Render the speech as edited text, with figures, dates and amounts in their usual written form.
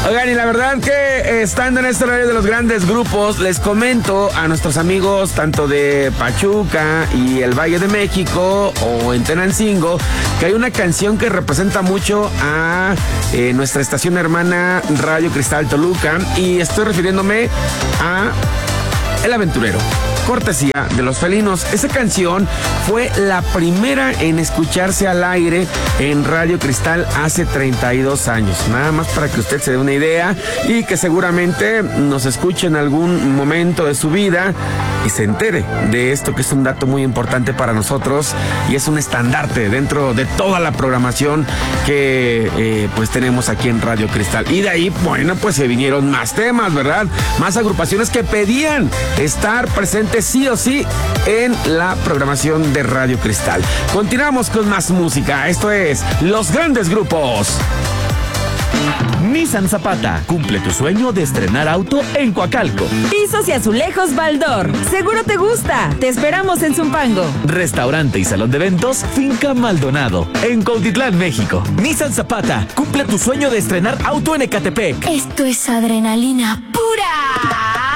Oigan, y la verdad que estando en este horario de los grandes grupos, les comento a nuestros amigos tanto de Pachuca y el Valle de México o en Tenancingo que hay una canción que representa mucho a nuestra estación hermana Radio Cristal Toluca, y estoy refiriéndome a El Aventurero, cortesía de Los Felinos. Esa canción fue la primera en escucharse al aire en Radio Cristal hace 32 años. Nada más para que usted se dé una idea y que seguramente nos escuche en algún momento de su vida y se entere de esto, que es un dato muy importante para nosotros y es un estandarte dentro de toda la programación que pues tenemos aquí en Radio Cristal. Y de ahí, bueno, pues se vinieron más temas, ¿verdad? Más agrupaciones que pedían estar presentes sí o sí en la programación de Radio Cristal. Continuamos con más música. Esto es Los Grandes Grupos. Nissan Zapata, cumple tu sueño de estrenar auto en Coacalco. Pisos y azulejos Baldor, seguro te gusta. Te esperamos en Zumpango. Restaurante y salón de eventos Finca Maldonado, en Cuautitlán, México. Nissan Zapata, cumple tu sueño de estrenar auto en Ecatepec. Esto es adrenalina pura.